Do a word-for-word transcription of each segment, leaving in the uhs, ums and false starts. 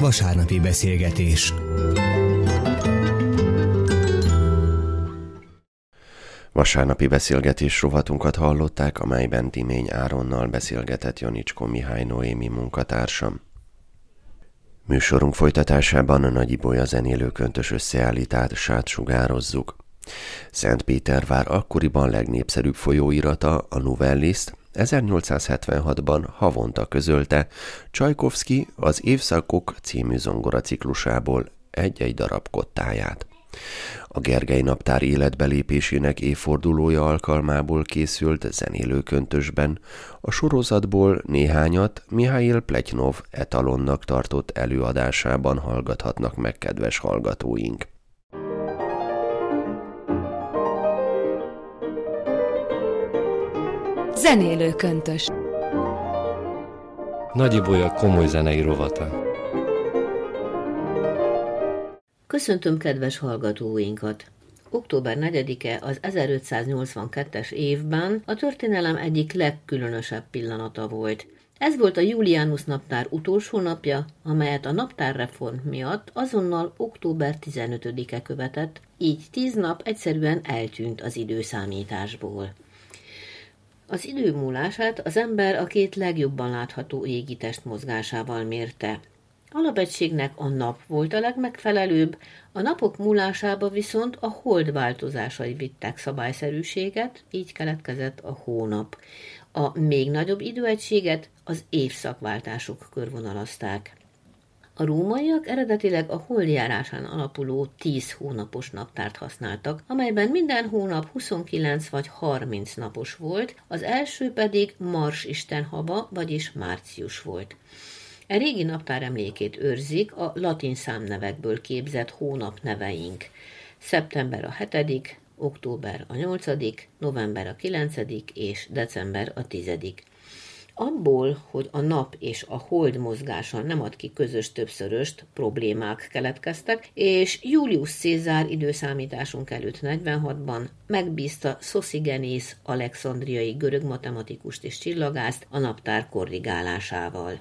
Vasárnapi beszélgetés. Vasárnapi beszélgetés rovatunkat hallották, amelyben Timény Áronnal beszélgetett Janicskó Mihály Noémi munkatársam. Műsorunk folytatásában a Nagy Ibolya zenélőköntös összeállítását sugározzuk. Szentpétervár akkoriban legnépszerűbb folyóirata, a Novelliszt, ezernyolcszázhetvenhatban havonta közölte Csajkovszky az Évszakok című zongoraciklusából egy-egy darab kottáját. A Gergely Naptár életbelépésének évfordulója alkalmából készült zenélőköntösben a sorozatból néhányat Mihail Pletnyov etalonnak tartott előadásában hallgathatnak meg kedves hallgatóink. Zenélőköntös. Nagy Ibolya komoly zenei rovata. Köszöntöm kedves hallgatóinkat! október negyedike az ezerötszáznyolcvankettes évben a történelem egyik legkülönösebb pillanata volt. Ez volt a Julianus naptár utolsó napja, amelyet a naptárreform miatt azonnal október tizenötödike követett, így tíz nap egyszerűen eltűnt az időszámításból. Az idő múlását az ember a két legjobban látható égi test mozgásával mérte. Alapegységnek a nap volt a legmegfelelőbb, a napok múlásába viszont a hold változásai vittek szabályszerűséget, így keletkezett a hónap. A még nagyobb időegységet az évszakváltások körvonalazták. A rómaiak eredetileg a holdjárásán alapuló tíz hónapos naptárt használtak, amelyben minden hónap huszonkilenc vagy harminc napos volt, az első pedig Mars isten haba, vagyis március volt. E régi naptár emlékét őrzik a latin számnevekből képzett hónapneveink. Szeptember a hetedik, október a nyolcadik, november a kilencedik és december a tizedik. Abból, hogy a nap és a hold mozgása nem ad ki közös többszöröst, problémák keletkeztek, és Julius Cézár időszámításunk előtt negyvenhatban megbízta Szoszigenész alexandriai görög matematikust és csillagászt a naptár korrigálásával.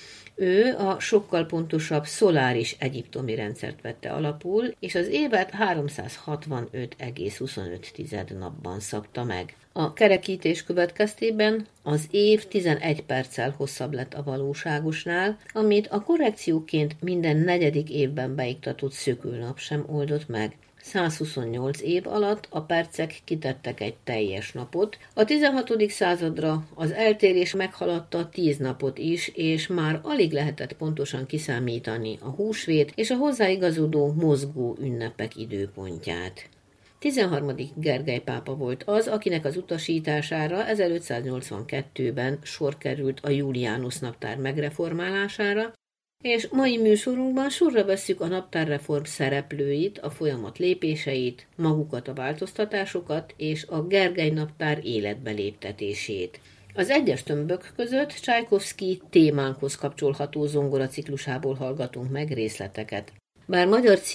Ő a sokkal pontosabb szoláris egyiptomi rendszert vette alapul, és az évet háromszázhatvanöt egész huszonöt napban szabta meg. A kerekítés következtében az év tizenegy perccel hosszabb lett a valóságosnál, amit a korrekcióként minden negyedik évben beiktatott szökőnap sem oldott meg. százhuszonnyolc év alatt a percek kitettek egy teljes napot. A tizenhatodik századra az eltérés meghaladta tíz napot is, és már alig lehetett pontosan kiszámítani a húsvét és a hozzáigazodó mozgó ünnepek időpontját. tizenharmadik Gergely pápa volt az, akinek az utasítására ezerötszáznyolcvankettőben sor került a Julianus naptár megreformálására, és mai műsorunkban sorra vesszük a naptárreform szereplőit, a folyamat lépéseit, magukat a változtatásokat és a Gergely naptár életbe léptetését. Az egyes tömbök között Csajkovszky témánkhoz kapcsolható zongoraciklusából hallgatunk meg részleteket. Bár magyar